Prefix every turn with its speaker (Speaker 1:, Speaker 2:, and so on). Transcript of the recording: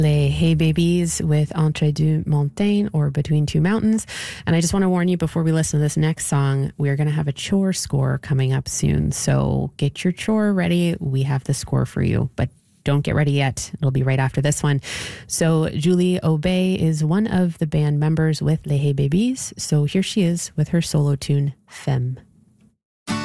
Speaker 1: Les Hey Babies with Entre deux montagnes, or Between Two Mountains. And I just want to warn you before we listen to this next song, we're going to have a chore score coming up soon. So get your chore ready. We have the score for you, but don't get ready yet. It'll be right after this one. So Julie Aubé is one of the band members with Les Hey Babies. So here she is with her solo tune, Femme.